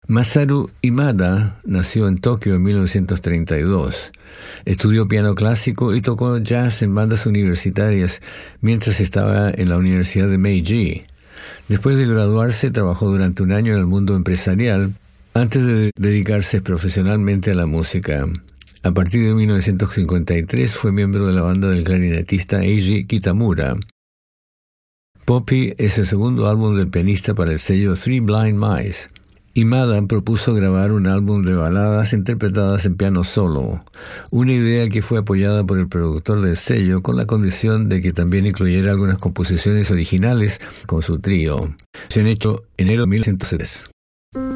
Masaru Imada nació en Tokio en 1932. Estudió piano clásico y tocó jazz en bandas universitarias mientras estaba en la Universidad de Meiji. Después de graduarse, trabajó durante un año en el mundo empresarial antes de dedicarse profesionalmente a la música. A partir de 1953 fue miembro de la banda del clarinetista Eiji Kitamura. Poppy es el segundo álbum del pianista para el sello Three Blind Mice. Imada propuso grabar un álbum de baladas interpretadas en piano solo, una idea que fue apoyada por el productor del sello con la condición de que también incluyera algunas composiciones originales con su trío. Se han hecho en enero de 1903.